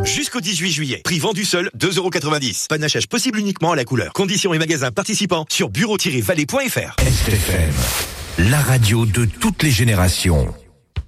Jusqu'au 18 juillet. Prix vendu seul, 2,90 €. Panachage possible uniquement à la couleur. Conditions et magasins participants sur bureau-vallée.fr. STFM, la radio de toutes les générations.